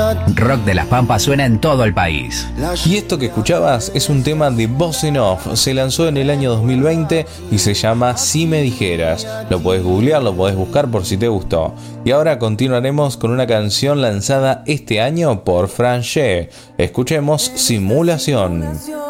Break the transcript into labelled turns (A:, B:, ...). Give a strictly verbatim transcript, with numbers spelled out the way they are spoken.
A: Rock de las Pampas suena en todo el país.
B: Y esto que escuchabas es un tema de Bossa Nova. Se lanzó en el año dos mil veinte y se llama Si Me Dijeras. Lo podés googlear, lo podés buscar por si te gustó. Y ahora continuaremos con una canción lanzada este año por Franché. Escuchemos Simulación.